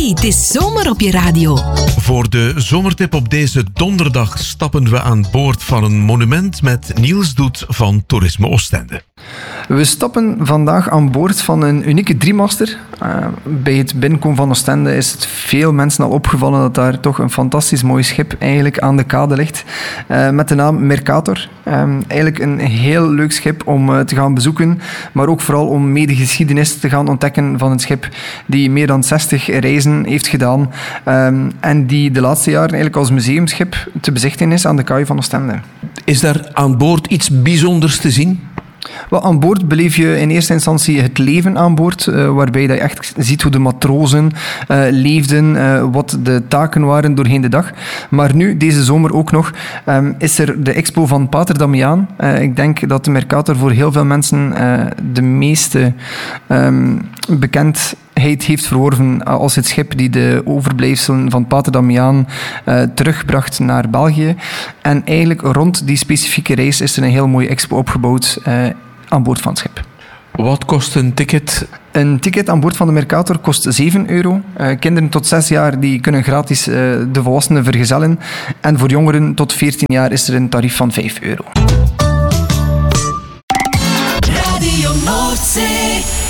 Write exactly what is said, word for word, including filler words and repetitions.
Hey, het is zomer op je radio. Voor de zomertip op deze donderdag stappen we aan boord van een monument met Niels Doet van Toerisme Oostende. We stappen vandaag aan boord van een unieke driemaster. Uh, bij het binnenkomen van Oostende is het veel mensen al opgevallen dat daar toch een fantastisch mooi schip eigenlijk aan de kade ligt. Uh, met de naam Mercator. Um, eigenlijk een heel leuk schip om uh, te gaan bezoeken, maar ook vooral om mee de geschiedenis te gaan ontdekken van het schip die meer dan zestig reizen heeft gedaan um, en die de laatste jaren eigenlijk als museumschip te bezichtigen is aan de kaai van Oostende. Is daar aan boord iets bijzonders te zien? Wel, aan boord beleef je in eerste instantie het leven aan boord, uh, waarbij je echt ziet hoe de matrozen uh, leefden, uh, wat de taken waren doorheen de dag. Maar nu, deze zomer ook nog, um, is er de expo van Pater Damiaan. Uh, ik denk dat de Mercator voor heel veel mensen uh, de meeste um, bekendheid heeft verworven als het schip die de overblijfselen van Pater Damiaan uh, terugbracht naar België. En eigenlijk rond die specifieke reis is er een heel mooie expo opgebouwd uh, aan boord van het schip. Wat kost een ticket? Een ticket aan boord van de Mercator kost zeven euro. Uh, kinderen tot zes jaar die kunnen gratis uh, de volwassenen vergezellen. En voor jongeren tot veertien jaar is er een tarief van vijf euro. Radio Noordzee.